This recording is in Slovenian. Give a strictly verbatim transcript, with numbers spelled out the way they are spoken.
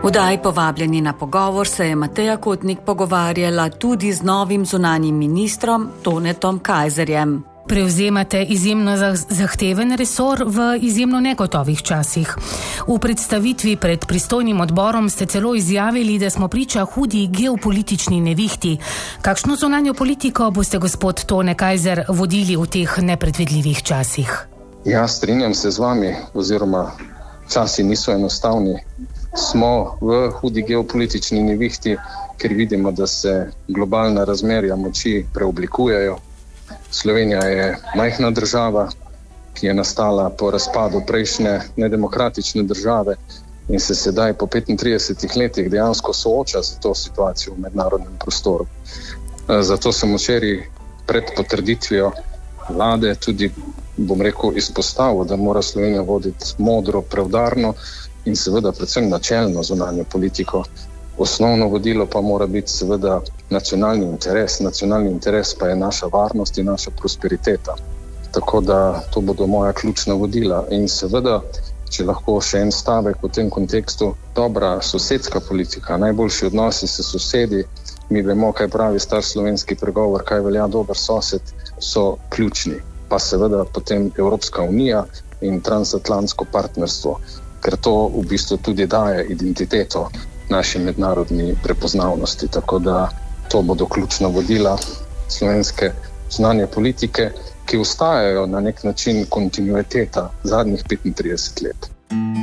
V oddaji Povabljeni na pogovor se je Mateja Kotnik pogovarjala tudi z novim zunanjim ministrom Tonetom Kajzerjem. Prevzemate izjemno zahteven resor v izjemno negotovih časih. V predstavitvi pred pristojnim odborom ste celo izjavili, da smo priča hudi geopolitični nevihti. Kakšno zunanjo politiko boste, gospod Tone Kajzer, vodili v teh nepredvidljivih časih? Ja, strinjam se z vami, oziroma časi niso enostavni. Smo v hudi geopolitični nevihti, ker vidimo, da se globalna razmerja moči preoblikujejo. Slovenija je majhna država, ki je nastala po razpadu prejšnje nedemokratične države in se sedaj po petintridesetih letih dejansko sooča z to situacijo v mednarodnem prostoru. Zato sem včeraj pred potrditvijo vlade tudi, bom rekel, izpostavil, da mora Slovenija voditi modro, preudarno in seveda predvsem načelno zunanjo politiko. Osnovno vodilo pa mora biti seveda nacionalni interes. Nacionalni interes pa je naša varnost in naša prosperiteta. Tako da to bodo moja ključna vodila. In seveda, če lahko še en stavek v tem kontekstu, dobra sosedska politika, najboljši odnosi s sosedi, mi vemo, kaj pravi star slovenski pregovor, kaj velja dober sosed, so ključni. Pa seveda potem Evropska unija in transatlantsko partnerstvo, ker to v bistvu tudi daje identiteto naši mednarodni prepoznavnosti. Tako da to bodo ključna vodila slovenske zunanje politike, ki ostajajo na nek način kontinuiteta zadnjih petintrideset let.